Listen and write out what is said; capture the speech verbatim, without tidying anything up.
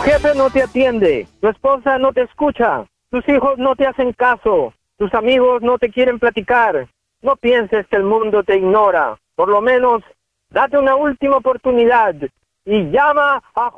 jefe no te atiende, tu esposa no te escucha, tus hijos no te hacen caso, tus amigos no te quieren platicar. No pienses que el mundo te ignora. Por lo menos, date una última oportunidad y llama a